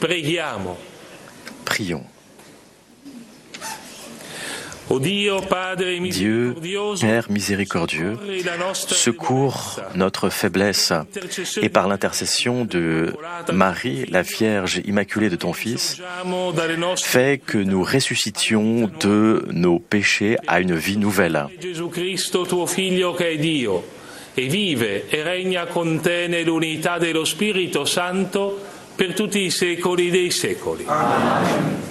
Preghiamo. Prions. Dieu, Père miséricordieux, secours notre faiblesse et par l'intercession de Marie, la Vierge Immaculée de ton Fils, fais que nous ressuscitions de nos péchés à une vie nouvelle. Gesù tuo Figlio che è Dio e vive e regna con te nell'unità dello Spirito Santo per tutti i secoli dei secoli. Amen.